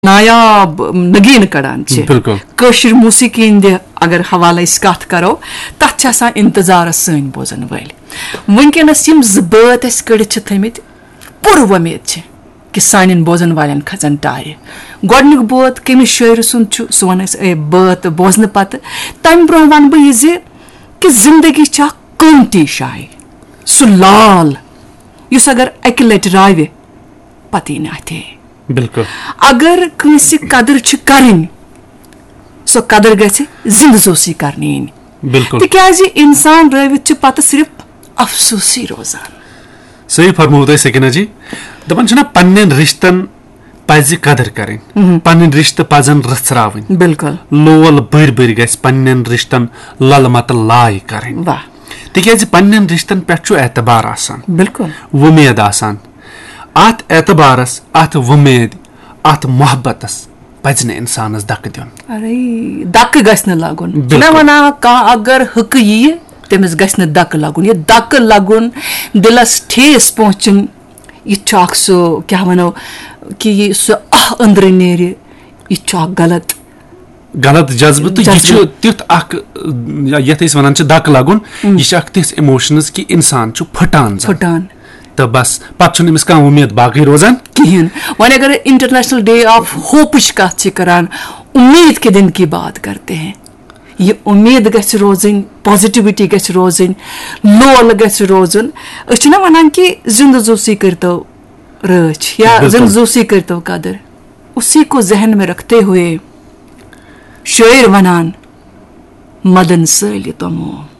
नायाब नगीन कड़ान कशिर मौसीकी हिंद अगर हवाला कत करो तथ इंतजार सन बोजन वल वनकस जत कड़ित थमित पुर वमेद कि सान बोजन वालन खजन टार गोडनुक बोत कमिस शायर सुंद सह वन बत बोजन पत तम ब्रोह वन बह कि जिंदगी कीमती शाय सह लाल युस अगर अकि लट राव पत अथे बिल्कुल अगर कंस कदर करें सो कदर गि जिंद जोशी करने बिल्कुल तिकाज इंसान रवित पत सिर्फ अफसोसी रोजान सही फरमो तुम सकीना जी दपान पन्न रिश्तन पज कदर करें पन्न रिश्त पजन रचरावन बिल्कुल लोल बर बर गस पन्न रिश्तन लल मत लाय करें वाह तिकाज पन्न रिश्तन पे एतबार आसान बिल्कुल उम्मीद आसान अत एतबारस अत उम्मीद अत मोहब्बतस पज न इंसानस दक दिन अरे दक गन लगुन मैं वना अगर हक यी तमिस गन दक लगुन ये दक लगुन दिलस ठेस पहुंचन यह सह क्या वनो कि सह अंदर नेर यह गलत गलत जज्बे तो यह तुथ ये वन दक लगुन यह तिस इमोशनस कि इंसान फटान फटान तो बस पे अमिस कह उम्मीद बाकी रोजान कहें वन अगर इंटरनेशनल डे ऑफ होप कत करान उम्मीद के दिन की बात करते हैं ये उम्मीद गस रोजन पॉजिटिविटी गस रोजन लोल गस रोजन वन कि जिंद जोशी करतो रच या जिंद जोशी करतो कदर उसी को जहन में रखते हुए शायर वनान मदन सैल तमो